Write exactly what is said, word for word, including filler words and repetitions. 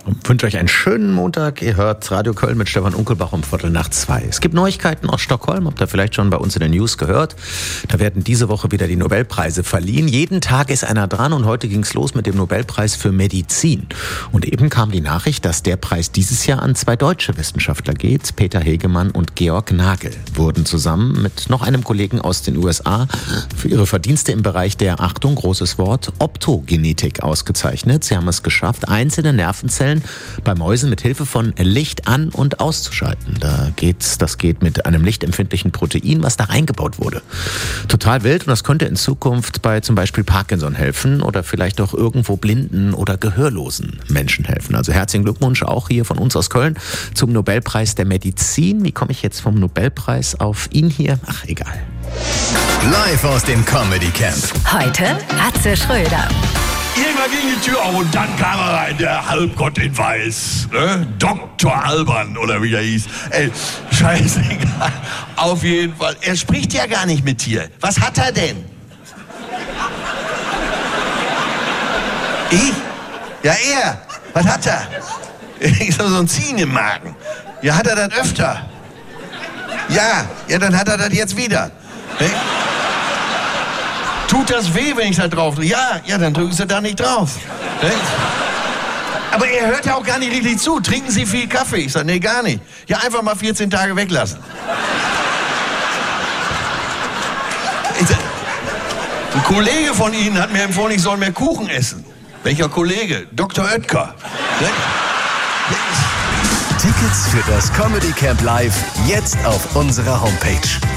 Ich wünsche euch einen schönen Montag. Ihr hört Radio Köln mit Stefan Unkelbach um Viertel nach zwei. Es gibt Neuigkeiten aus Stockholm, habt ihr vielleicht schon bei uns in den News gehört. Da werden diese Woche wieder die Nobelpreise verliehen. Jeden Tag ist einer dran und heute ging es los mit dem Nobelpreis für Medizin. Und eben kam die Nachricht, dass der Preis dieses Jahr an zwei deutsche Wissenschaftler geht. Peter Hegemann und Georg Nagel wurden zusammen mit noch einem Kollegen aus den U S A für ihre Verdienste im Bereich der, Achtung, großes Wort, Optogenetik ausgezeichnet. Sie haben es geschafft, einzelne Nervenzellen bei Mäusen mit Hilfe von Licht an- und auszuschalten. Da geht's, das geht mit einem lichtempfindlichen Protein, was da reingebaut wurde. Total wild, und das könnte in Zukunft bei zum Beispiel Parkinson helfen oder vielleicht auch irgendwo blinden oder gehörlosen Menschen helfen. Also herzlichen Glückwunsch auch hier von uns aus Köln zum Nobelpreis der Medizin. Wie komme ich jetzt vom Nobelpreis auf ihn hier? Ach, egal. Live aus dem Comedy Camp. Heute Atze Schröder. Irgendwann ging die Tür auf und dann kam er rein, der Halbgott in Weiß. Ne? Doktor Alban oder wie er hieß. Ey, scheißegal. Auf jeden Fall. Er spricht ja gar nicht mit dir. Was hat er denn? Ich? Ja, er. Was hat er? Ich sag, so ein Ziehen im Magen. Ja, hat er das öfter? Ja, ja, dann hat er das jetzt wieder. Ne? Tut das weh, wenn ich da drauf drücke? Ja, ja, dann drücken Sie da nicht drauf. Ne? Aber er hört ja auch gar nicht richtig zu. Trinken Sie viel Kaffee? Ich sage, nee, gar nicht. Ja, einfach mal vierzehn Tage weglassen. Ich sag, ein Kollege von Ihnen hat mir empfohlen, ich soll mehr Kuchen essen. Welcher Kollege? Doktor Oetker. Ne? Tickets für das Comedy Camp Live jetzt auf unserer Homepage.